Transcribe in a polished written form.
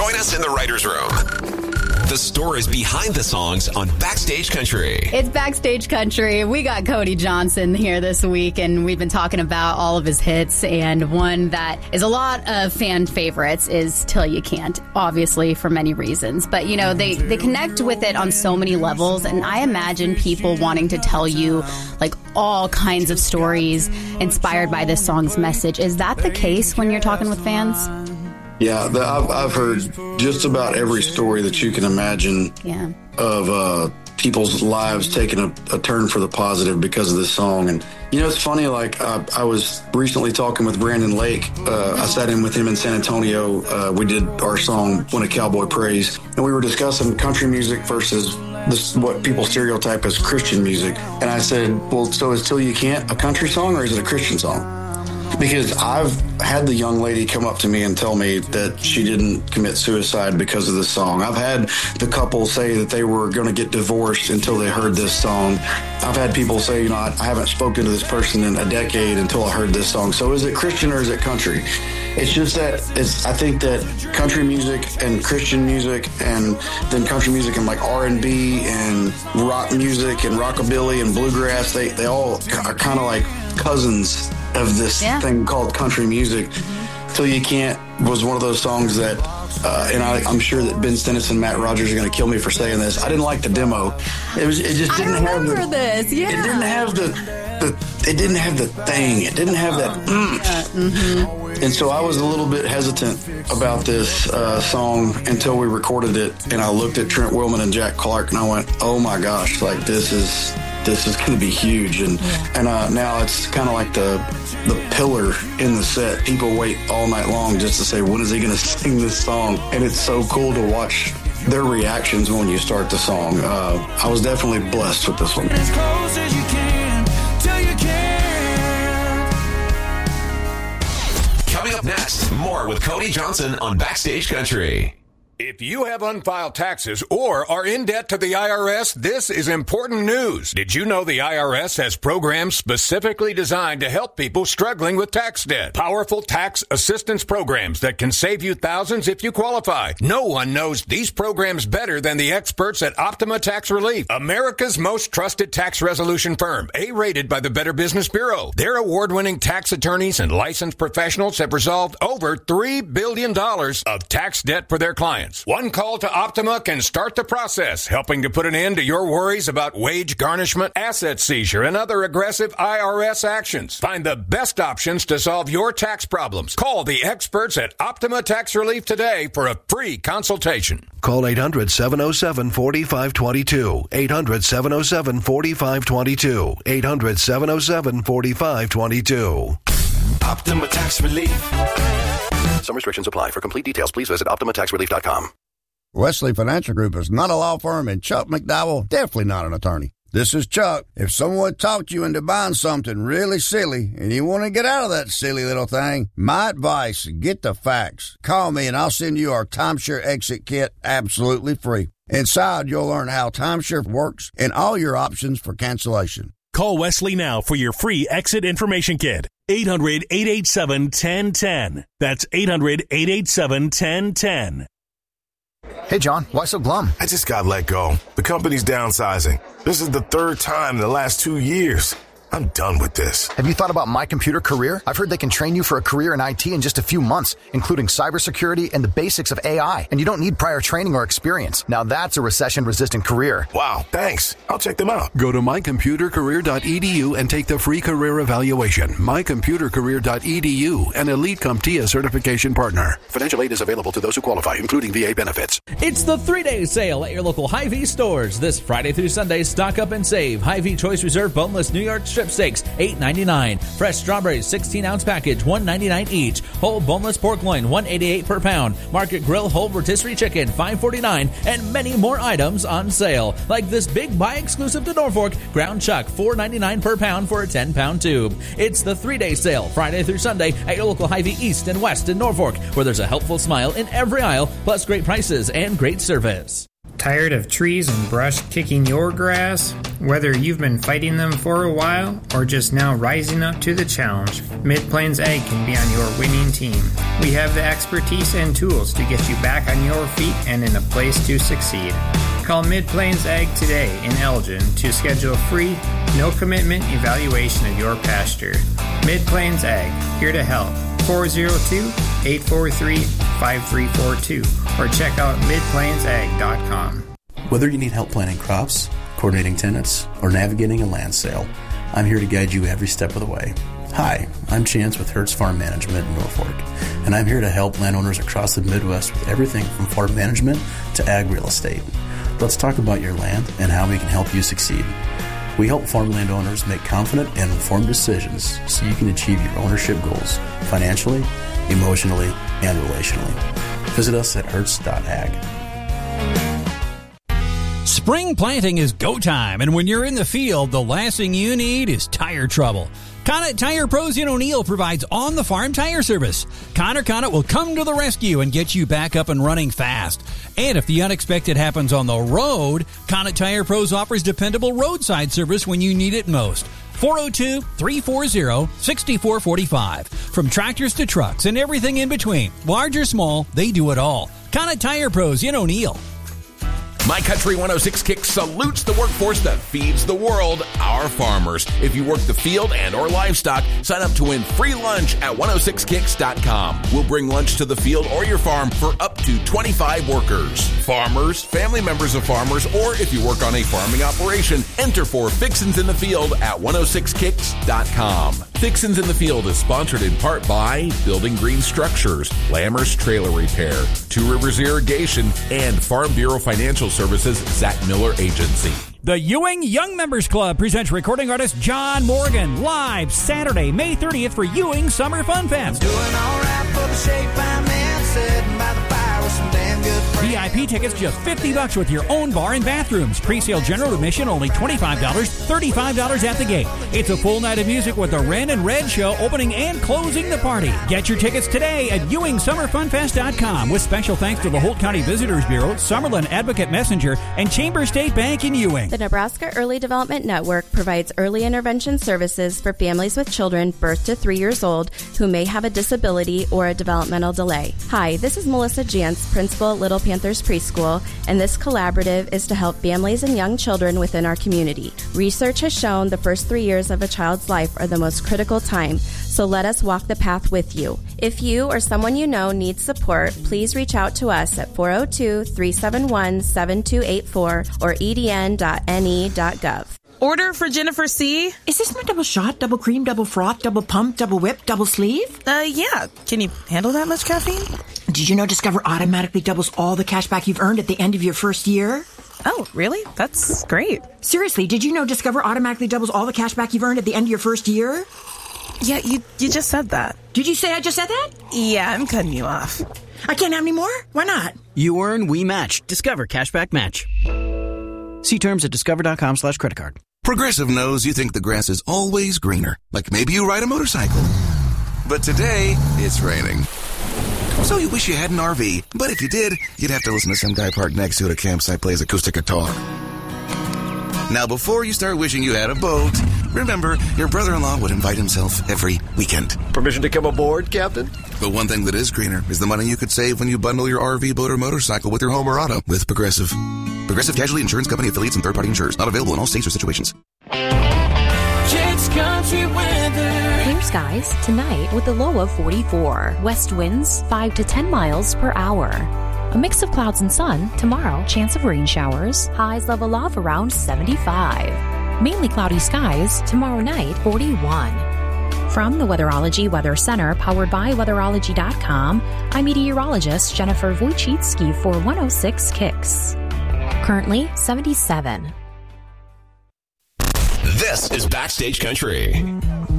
Join us in the writer's room. The stories behind the songs on Backstage Country. It's Backstage Country. We got Cody Johnson here this week, and we've been talking about all of his hits. And one that is a lot of fan favorites is Till You Can't, obviously for many reasons. But, you know, they connect with it on so many levels. And I imagine people wanting to tell you, like, all kinds of stories inspired by this song's message. Is that the case when you're talking with fans? Yeah, I've heard just about every story that you can imagine of people's lives taking a turn for the positive because of this song. And, you know, it's funny, like, I was recently talking with Brandon Lake. I sat in with him in San Antonio. We did our song, When a Cowboy Prays, and we were discussing country music versus what people stereotype as Christian music. And I said, well, so is Till You Can't a country song or is it a Christian song? Because I've had the young lady come up to me and tell me that she didn't commit suicide because of this song. I've had the couple say that they were going to get divorced until they heard this song. I've had people say, you know, I haven't spoken to this person in a decade until I heard this song. So is it Christian or is it country? It's just that I think that country music and Christian music and then country music and like R&B and rock music and rockabilly and bluegrass, they all are kind of like cousins of this thing called country music. Till You Can't was one of those songs that, and I'm sure that Ben Stennis and Matt Rogers are going to kill me for saying this. I didn't like the demo. It just didn't have the. This. Yeah. It didn't have it didn't have the thing. It didn't have that. And so I was a little bit hesitant about this song until we recorded it, and I looked at Trent Willman and Jack Clark, and I went, "Oh my gosh! Like this is going to be huge." And now it's kind of like the pillar in the set. People wait all night long just to say, when is he going to sing this song? And it's so cool to watch their reactions when you start the song. I was definitely blessed with this one. As close as you can, till you can. Coming up next, more with Cody Johnson on Backstage Country. If you have unfiled taxes or are in debt to the IRS, this is important news. Did you know the IRS has programs specifically designed to help people struggling with tax debt? Powerful tax assistance programs that can save you thousands if you qualify. No one knows these programs better than the experts at Optima Tax Relief, America's most trusted tax resolution firm, A-rated by the Better Business Bureau. Their award-winning tax attorneys and licensed professionals have resolved over $3 billion of tax debt for their clients. One call to Optima can start the process, helping to put an end to your worries about wage garnishment, asset seizure, and other aggressive IRS actions. Find the best options to solve your tax problems. Call the experts at Optima Tax Relief today for a free consultation. Call 800-707-4522. 800-707-4522. 800-707-4522. Optima Tax Relief. Some restrictions apply. For complete details, please visit OptimaTaxRelief.com. Wesley Financial Group is not a law firm, and Chuck McDowell definitely not an attorney. This is Chuck. If someone talked you into buying something really silly and you want to get out of that silly little thing, my advice, get the facts. Call me and I'll send you our timeshare exit kit absolutely free. Inside, you'll learn how timeshare works and all your options for cancellation. Call Wesley now for your free exit information kit. 800-887-1010. That's 800-887-1010. Hey, John, why so glum? I just got let go. The company's downsizing. This is the third time in the last 2 years. I'm done with this. Have you thought about My Computer Career? I've heard they can train you for a career in IT in just a few months, including cybersecurity and the basics of AI. And you don't need prior training or experience. Now that's a recession-resistant career. Wow, thanks. I'll check them out. Go to mycomputercareer.edu and take the free career evaluation. Mycomputercareer.edu, an Elite CompTIA certification partner. Financial aid is available to those who qualify, including VA benefits. It's the 3-day sale at your local Hy-Vee stores. This Friday through Sunday, stock up and save. Hy-Vee Choice Reserve Boneless New York Strip Steaks, $8.99. Fresh strawberries, 16-ounce package, $1.99 each. Whole boneless pork loin, $1.88 per pound. Market Grill whole rotisserie chicken, $5.49, and many more items on sale, like this big buy exclusive to Norfolk ground chuck, $4.99 per pound for a 10-pound tube. It's the 3-day sale, Friday through Sunday, at your local Hy-Vee East and West in Norfolk, where there's a helpful smile in every aisle, plus great prices and great service. Tired of trees and brush kicking your grass? Whether you've been fighting them for a while or just now rising up to the challenge, Mid-Plains Ag can be on your winning team. We have the expertise and tools to get you back on your feet and in a place to succeed. Call Mid-Plains Ag today in Elgin to schedule a free, no-commitment evaluation of your pasture. Mid-Plains Ag, here to help. 402-843-5342 or check out midplainsag.com. Whether you need help planting crops, coordinating tenants, or navigating a land sale, I'm here to guide you every step of the way. Hi, I'm Chance with Hertz Farm Management in Norfolk, and I'm here to help landowners across the Midwest with everything from farm management to ag real estate. Let's talk about your land and how we can help you succeed. We help farmland owners make confident and informed decisions so you can achieve your ownership goals financially, emotionally, and relationally. Visit us at hertz.ag. Spring planting is go time, and when you're in the field, the last thing you need is tire trouble. Connet Tire Pros in O'Neill provides on-the-farm tire service. Connor Connet will come to the rescue and get you back up and running fast. And if the unexpected happens on the road, Connet Tire Pros offers dependable roadside service when you need it most. 402-340-6445. From tractors to trucks and everything in between, large or small, they do it all. Connet Tire Pros in O'Neill. My Country 106 Kicks salutes the workforce that feeds the world, our farmers. If you work the field and or livestock, sign up to win free lunch at 106kicks.com. We'll bring lunch to the field or your farm for up to 25 workers. Farmers, family members of farmers, or if you work on a farming operation, enter for Fixins in the Field at 106kicks.com. Fixins in the Field is sponsored in part by Building Green Structures, Lammers Trailer Repair, Two Rivers Irrigation, and Farm Bureau Financial Services Zach Miller Agency. The Ewing Young Members Club presents recording artist John Morgan live Saturday, May 30th for Ewing Summer Fun Fest. Doing all right for the shape I'm in, sitting by the fire with some damn good friends. VIP tickets just $50 with your own bar and bathrooms. Pre-sale general admission only $25, $35 at the gate. It's a full night of music with the Ren and Red Show opening and closing the party. Get your tickets today at EwingSummerFunFest.com with special thanks to the Holt County Visitors Bureau, Summerlin Advocate Messenger, and Chamber State Bank in Ewing. The Nebraska Early Development Network provides early intervention services for families with children birth to 3 years old who may have a disability or a developmental delay. Hi, this is Melissa Jantz, principal at Little Panthers Preschool, and this collaborative is to help families and young children within our community. Research has shown the first 3 years of a child's life are the most critical time, so let us walk the path with you. If you or someone you know needs support, please reach out to us at 402-371-7284 or edn.ne.gov. Order for Jennifer C. Is this my double shot, double cream, double froth, double pump, double whip, double sleeve? Yeah. Can you handle that much caffeine? Did you know Discover automatically doubles all the cash back you've earned at the end of your first year? Oh, really? That's great. Seriously, did you know Discover automatically doubles all the cash back you've earned at the end of your first year? Yeah, you just said that. Did you say I just said that? Yeah, I'm cutting you off. I can't have any more? Why not? You earn, we match. Discover Cashback Match. See terms at discover.com/creditcard. Progressive knows you think the grass is always greener. Like maybe you ride a motorcycle. But today, it's raining. So you wish you had an RV. But if you did, you'd have to listen to some guy parked next to it at a campsite plays acoustic guitar. Now, before you start wishing you had a boat, remember, your brother-in-law would invite himself every weekend. Permission to come aboard, Captain? But one thing that is greener is the money you could save when you bundle your RV, boat, or motorcycle with your home or auto with Progressive. Progressive Casualty Insurance Company affiliates and third-party insurers. Not available in all states or situations. Jake's Country Weather. Clear skies tonight with a low of 44. West winds 5 to 10 miles per hour. A mix of clouds and sun. Tomorrow, chance of rain showers. Highs level off around 75. Mainly cloudy skies. Tomorrow night, 41. From the Weatherology Weather Center, powered by Weatherology.com, I'm meteorologist Jennifer Wojcicki for 106 Kicks. Currently, 77. This is Backstage Country.